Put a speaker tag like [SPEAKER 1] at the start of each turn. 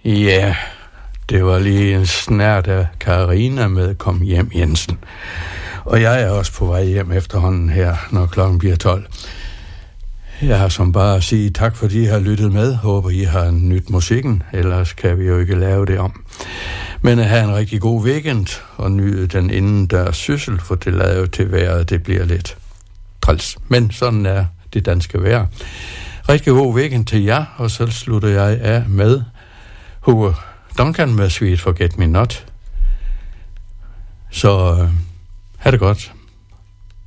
[SPEAKER 1] Ja, det var lige en snert af Karina med Kom hjem Jensen. Og jeg er også på vej hjem efterhånden her, når klokken bliver 12. Jeg har som bare at sige tak, fordi I har lyttet med. Håber, I har nyt musikken, ellers kan vi jo ikke lave det om. Men have en rigtig god weekend, og nyde den indendørs syssel, for det lader jo til vejret, det bliver lidt træls. Men sådan er det danske vejr. Rigtig god weekend til jer, og så slutter jeg af med Hugo Duncan med Sweet Forget Me Not. Så ha' det godt.